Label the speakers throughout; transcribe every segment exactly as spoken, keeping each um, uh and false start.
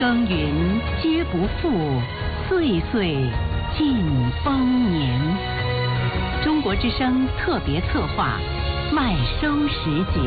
Speaker 1: 耕耘皆不负，岁岁尽丰年。中国之声特别策划麦收时节。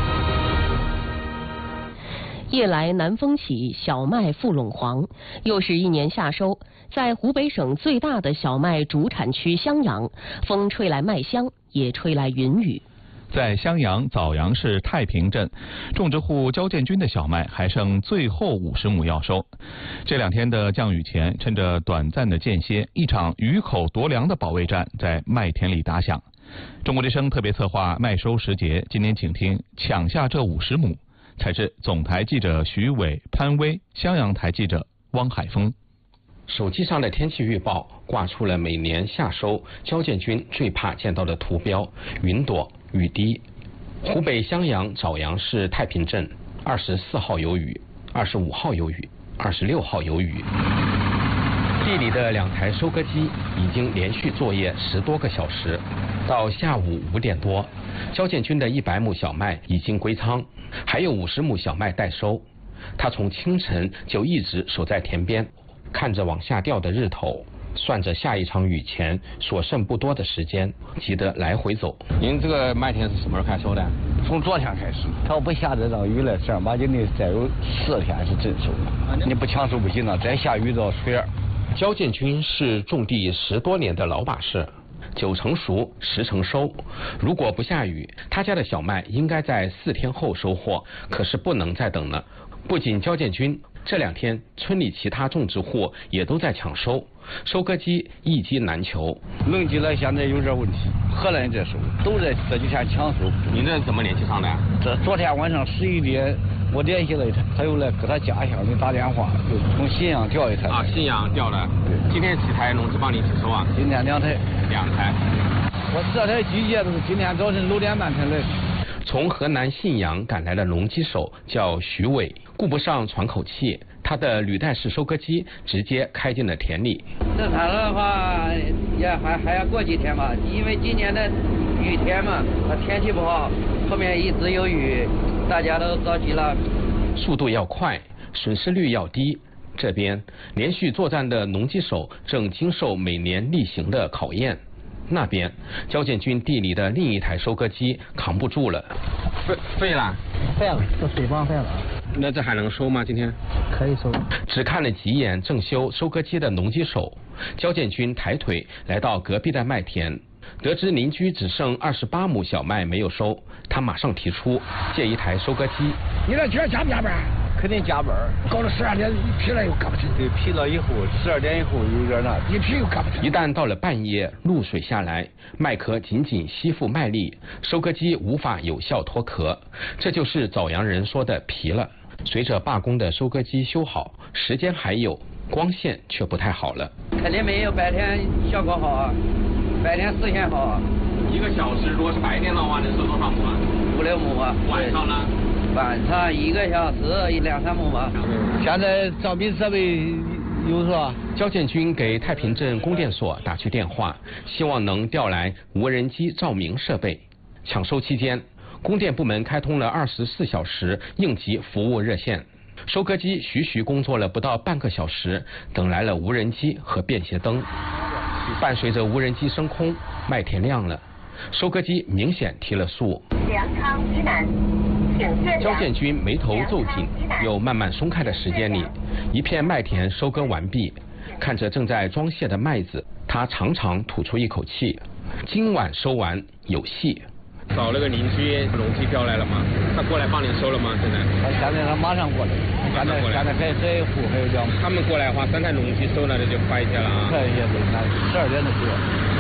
Speaker 2: 夜来南风起，小麦复陇黄。又是一年夏收，在湖北省最大的小麦主产区襄阳，风吹来麦香，也吹来云雨。
Speaker 3: 在襄阳枣阳市太平镇，种植户焦建军的小麦还剩最后五十亩要收。这两天的降雨前，趁着短暂的间歇，一场雨口夺粮的保卫战在麦田里打响。中国之声特别策划麦收时节，今天请听抢下这五十亩，采自总台记者徐伟、潘威，襄阳台记者汪海峰。
Speaker 4: 手机上的天气预报挂出了每年夏收焦建军最怕见到的图标：云朵、雨滴。湖北襄阳枣阳市太平镇，二十四号有雨，二十五号有雨，二十六号有雨。地里的两台收割机已经连续作业十多个小时，到下午五点多，焦建军的一百亩小麦已经归仓，还有五十亩小麦待收。他从清晨就一直守在田边，看着往下掉的日头，算着下一场雨前所剩不多的时间，急得来回走。
Speaker 5: 您这个麦田是什么时候开始收的？
Speaker 6: 从昨天开始，它要不下这场雨了，正儿八经的再有四天是真收的。你不抢收不行了，再下雨都要水。
Speaker 4: 焦建军是种地十多年的老把式，九成熟，十成收。如果不下雨，他家的小麦应该在四天后收获，可是不能再等了。不仅焦建军，这两天村里其他种植户也都在抢收，收割机一机难求。
Speaker 6: 农机了现在有点问题，荷兰这收都在这几天抢收。
Speaker 5: 您这怎么联系上的？
Speaker 6: 这昨天晚上十一点我联系了他，他又来给他家乡的打电话，就从信阳调一台。
Speaker 5: 啊，信阳调的。对。今天几台农机帮你一起收啊？
Speaker 6: 今天两台。
Speaker 5: 两台。
Speaker 6: 我这台机械都是今天早晨六点半才来。
Speaker 4: 从河南信阳赶来的农机手叫徐伟，顾不上喘口气，他的履带式收割机直接开进了田里。
Speaker 7: 这他的话也还还要过几天吧，因为今年的雨天嘛，它天气不好，后面一直有雨，大家都着急了。
Speaker 4: 速度要快，损失率要低。这边连续作战的农机手正经受每年例行的考验。那边焦建军地里的另一台收割机扛不住了，
Speaker 5: 废废了，
Speaker 6: 废了，这水泵废了。
Speaker 5: 那这还能收吗？今天
Speaker 6: 可以收。
Speaker 4: 只看了几眼正修收割机的农机手，焦建军抬腿来到隔壁的麦田，得知邻居只剩二十八亩小麦没有收，他马上提出借一台收割机。
Speaker 8: 你这今儿加不加班？
Speaker 6: 肯定加班，
Speaker 8: 搞到十二点一批了又赶不进。
Speaker 6: 对，批了以后十二点以后有点那，
Speaker 8: 一批又赶不进。
Speaker 4: 一旦到了半夜，露水下来，麦壳紧紧吸附麦粒，收割机无法有效脱壳，这就是枣阳人说的皮了。随着罢工的收割机修好，时间还有，光线却不太好了。
Speaker 7: 肯定没有白天效果好啊，白天视线好啊。
Speaker 5: 一个小时如果是白天的话，能收多少亩啊？
Speaker 7: 五六亩啊。
Speaker 5: 晚上呢？
Speaker 7: 晚上一个小时两三亩吧。
Speaker 6: 现在照明设备有是吧？
Speaker 4: 焦建军给太平镇供电所打去电话，希望能调来无人机照明设备。抢收期间，供电部门开通了二十四小时应急服务热线，收割机徐徐工作了不到半个小时，等来了无人机和便携灯。伴随着无人机升空，麦田亮了，收割机明显提了速。
Speaker 9: 粮仓以南，
Speaker 4: 焦建军眉头皱紧，又慢慢松开的时间里，一片麦田收割完毕。看着正在装卸的麦子，他长长吐出一口气，今晚收完有戏。
Speaker 5: 找了个邻居，农机调来了吗？他过来帮你收了吗？现在？
Speaker 6: 他现在他马上过来，现在现在还还有户还有两。
Speaker 5: 他们过来的话，三台农机收了，这就快一些了啊。
Speaker 6: 快一些对，那十二点就收。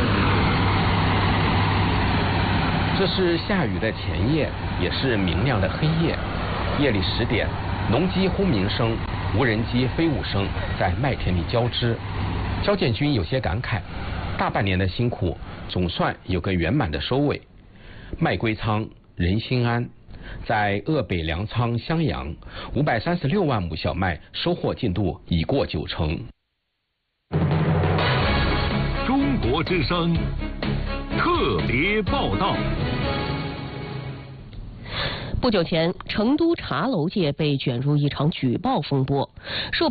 Speaker 4: 这是下雨的前夜，也是明亮的黑夜。夜里十点，农机轰鸣声、无人机飞舞声在麦田里交织。焦建军有些感慨，大半年的辛苦，总算有个圆满的收尾。麦归仓，人心安。在鄂北粮仓襄阳，五百三十六万亩小麦收获进度已过九成。
Speaker 10: 中国之声特别报道。
Speaker 2: 不久前，成都茶楼界被卷入一场举报风波，数